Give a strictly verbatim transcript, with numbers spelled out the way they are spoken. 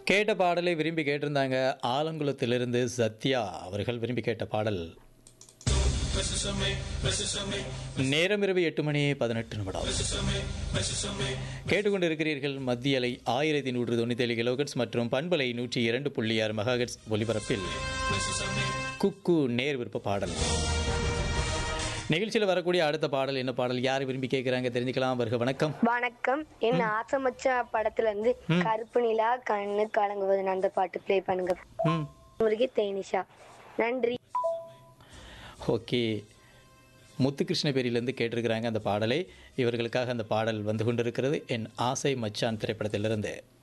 கேட்ட பாடலை விரும்பி கேட்டிருந்தாங்க. ஆலங்குளத்திலிருந்து சத்யா அவர்கள் விரும்பி கேட்ட பாடல். நேரம் இரவு எட்டு மணி பதினெட்டு நிமிடம். கேட்டுக்கொண்டு இருக்கிறீர்கள் மத்திய அலை ஆயிரத்தி நூற்று தொண்ணூத்தி ஏழு கிலோகட்ஸ் மற்றும் பண்பலை நூற்றி இரண்டு புள்ளி ஆறு மெகாஹெர்ட்ஸ் ஒலிபரப்பில் குக்கு நேர் விருப்ப பாடல் நிகழ்ச்சியில் வரக்கூடிய அடுத்த பாடல் என்ன பாடல், யார் விரும்பி கேட்கிறாங்க தெரிஞ்சுக்கலாம். வருக. வணக்கம். வணக்கம். என்ன ஆசைமச்ச படத்துல இருந்து கருப்பு நிலா கண்ணு கலங்குவது அந்த பாட்டு ப்ளே பண்ணுங்க. முருகி தேனிஷா. நன்றி. ஓகே, முத்துகிருஷ்ணபேரியிலேருந்து கேட்டிருக்கிறாங்க அந்த பாடலை. இவர்களுக்காக அந்த பாடல் வந்து கொண்டிருக்கிறது. என் ஆசை மச்சான் திரைப்படத்திலிருந்து.